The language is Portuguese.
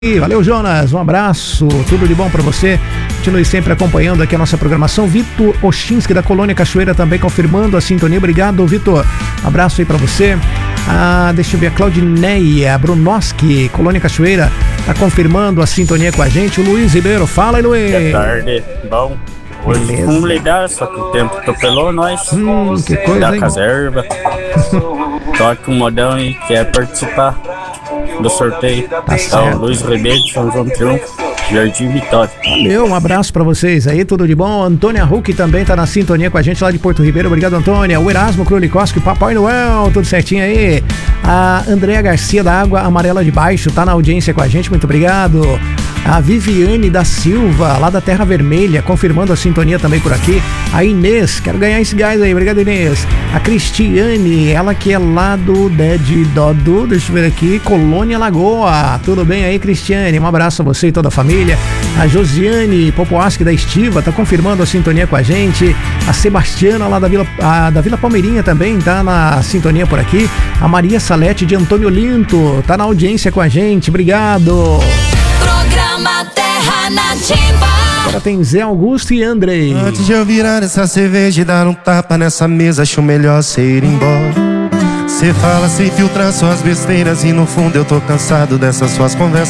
Valeu, Jonas, um abraço, tudo de bom pra você. Continue sempre acompanhando aqui a nossa programação. Vitor Oshinski da Colônia Cachoeira também confirmando a sintonia. Obrigado, Vitor. Abraço aí pra você. Deixa eu ver, a Claudineia Brunoski, Colônia Cachoeira, tá confirmando a sintonia com a gente. O Luiz Ribeiro, fala aí, Luiz. Boa tarde, bom. Hoje vamos lidar, só que o tempo atropelou nós. Que coisa, da hein? caserva. Toque um modão e quer participar do sorteio. Tá certo. Luiz Ribeiro, São João Triunfo, Jardim Vitória. Valeu, um abraço pra vocês aí, tudo de bom. Antônia Huck também tá na sintonia com a gente lá de Porto Ribeiro. Obrigado, Antônia. O Erasmo Krolikoski, Papai Noel, tudo certinho aí. A Andréa Garcia da Água Amarela de Baixo tá na audiência com a gente, muito obrigado. A Viviane da Silva, lá da Terra Vermelha, confirmando a sintonia também por aqui. A Inês, quero ganhar esse gás aí, obrigado, Inês. A Cristiane, ela que é lá do Dead Dodo, deixa eu ver aqui, Colônia Lagoa. Tudo bem aí, Cristiane? Um abraço a você e toda a família. A Josiane Popoaski da Estiva tá confirmando a sintonia com a gente. A Sebastiana lá da Vila Palmeirinha também tá na sintonia por aqui. A Maria Salete de Antônio Linto tá na audiência com a gente, obrigado. Programa Terra Nativa. Agora tem Zé Augusto e Andrei. Antes de eu virar essa cerveja e dar um tapa nessa mesa, acho melhor cê ir embora. Cê fala sem filtrar suas besteiras e no fundo eu tô cansado dessas suas conversas